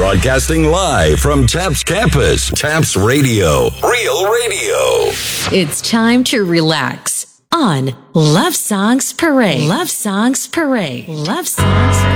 Broadcasting live from TAPS campus. TAPS Radio. Real radio. It's time to relax on Love Songs Parade. Love Songs Parade. Love Songs Parade.